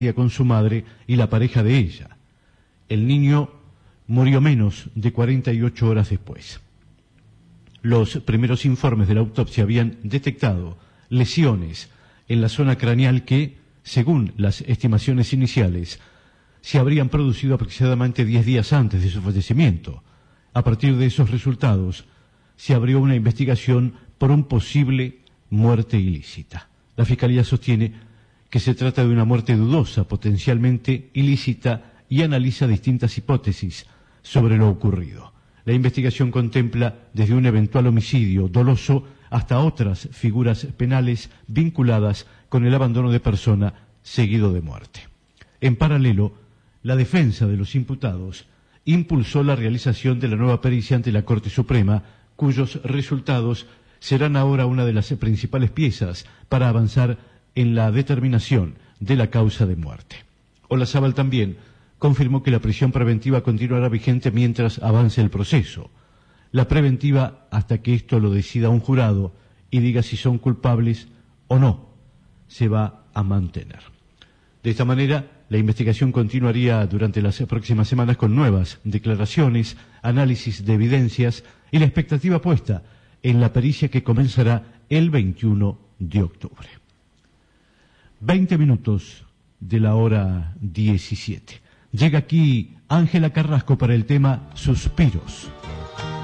con su madre y la pareja de ella. El niño murió menos de 48 horas después. Los primeros informes de la autopsia habían detectado lesiones en la zona craneal que, según las estimaciones iniciales, se habrían producido aproximadamente 10 días antes de su fallecimiento. A partir de esos resultados, se abrió una investigación por un posible muerte ilícita. La Fiscalía sostiene que se trata de una muerte dudosa, potencialmente ilícita, y analiza distintas hipótesis sobre lo ocurrido. La investigación contempla desde un eventual homicidio doloso hasta otras figuras penales vinculadas con el abandono de persona seguido de muerte. En paralelo, la defensa de los imputados impulsó la realización de la nueva pericia ante la Corte Suprema, cuyos resultados serán ahora una de las principales piezas para avanzar en la determinación de la causa de muerte. Olazábal también confirmó que la prisión preventiva continuará vigente mientras avance el proceso. La preventiva hasta que esto lo decida un jurado y diga si son culpables o no, se va a mantener. De esta manera, la investigación continuaría durante las próximas semanas con nuevas declaraciones, análisis de evidencias y la expectativa puesta en la pericia que comenzará el 21 de octubre. 20 minutos de la hora 17. Llega aquí Ángela Carrasco para el tema Suspiros.